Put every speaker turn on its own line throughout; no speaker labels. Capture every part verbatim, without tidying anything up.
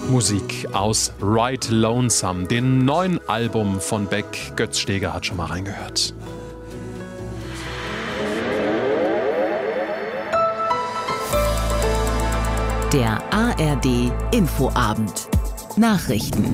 Musik aus Ride Lonesome, dem neuen Album von Beck. Götz Steger hat schon mal reingehört.
Der A R D Infoabend. Nachrichten.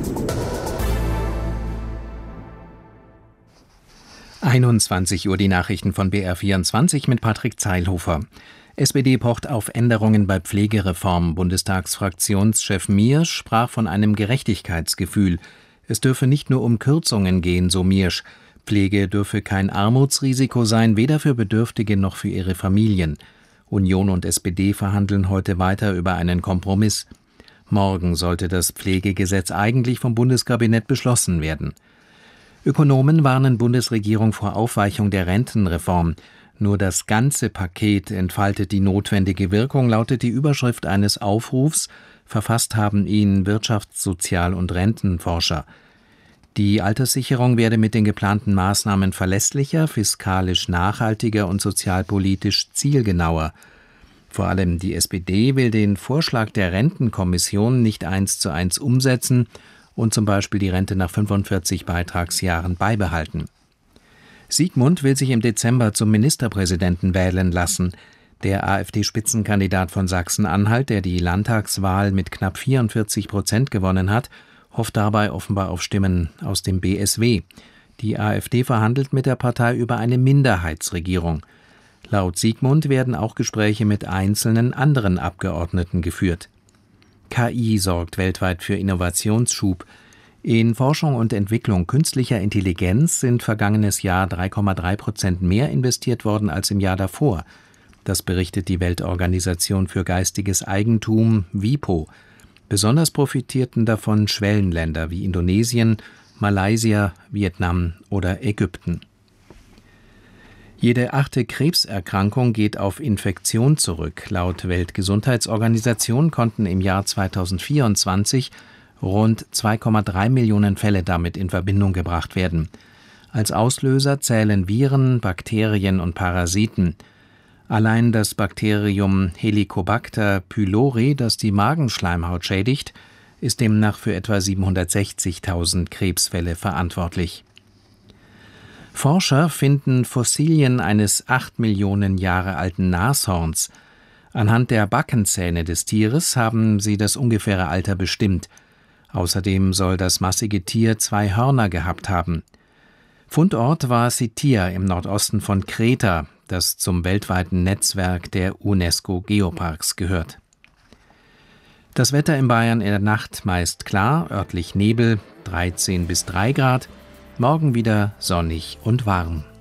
einundzwanzig Uhr die Nachrichten von B R vierundzwanzig mit Patrick Zeilhofer. S P D pocht auf Änderungen bei Pflegereform. Bundestagsfraktionschef Miersch sprach von einem Gerechtigkeitsgefühl. Es dürfe nicht nur um Kürzungen gehen, so Miersch. Pflege dürfe kein Armutsrisiko sein, weder für Bedürftige noch für ihre Familien. Union und S P D verhandeln heute weiter über einen Kompromiss. Morgen sollte das Pflegegesetz eigentlich vom Bundeskabinett beschlossen werden. Ökonomen warnen Bundesregierung vor Aufweichung der Rentenreform. Nur das ganze Paket entfaltet die notwendige Wirkung, lautet die Überschrift eines Aufrufs. Verfasst haben ihn Wirtschafts-, Sozial- und Rentenforscher. Die Alterssicherung werde mit den geplanten Maßnahmen verlässlicher, fiskalisch nachhaltiger und sozialpolitisch zielgenauer. Vor allem die S P D will den Vorschlag der Rentenkommission nicht eins zu eins umsetzen und zum Beispiel die Rente nach fünfundvierzig Beitragsjahren beibehalten. Sigmund will sich im Dezember zum Ministerpräsidenten wählen lassen. Der AfD-Spitzenkandidat von Sachsen-Anhalt, der die Landtagswahl mit knapp vierundvierzig Prozent gewonnen hat, hofft dabei offenbar auf Stimmen aus dem B S W. Die AfD verhandelt mit der Partei über eine Minderheitsregierung. Laut Sigmund werden auch Gespräche mit einzelnen anderen Abgeordneten geführt. K I sorgt weltweit für Innovationsschub. In Forschung und Entwicklung künstlicher Intelligenz sind vergangenes Jahr drei Komma drei Prozent mehr investiert worden als im Jahr davor. Das berichtet die Weltorganisation für geistiges Eigentum WIPO. Besonders profitierten davon Schwellenländer wie Indonesien, Malaysia, Vietnam oder Ägypten. Jede achte Krebserkrankung geht auf Infektion zurück. Laut Weltgesundheitsorganisation konnten im Jahr zweitausendvierundzwanzig rund zwei Komma drei Millionen Fälle damit in Verbindung gebracht werden. Als Auslöser zählen Viren, Bakterien und Parasiten. Allein das Bakterium Helicobacter pylori, das die Magenschleimhaut schädigt, ist demnach für etwa siebenhundertsechzigtausend Krebsfälle verantwortlich. Forscher finden Fossilien eines acht Millionen Jahre alten Nashorns. Anhand der Backenzähne des Tieres haben sie das ungefähre Alter bestimmt. Außerdem soll das massige Tier zwei Hörner gehabt haben. Fundort war Sitia im Nordosten von Kreta, das zum weltweiten Netzwerk der UNESCO-Geoparks gehört. Das Wetter in Bayern in der Nacht meist klar, örtlich Nebel, dreizehn bis drei Grad, morgen wieder sonnig und warm.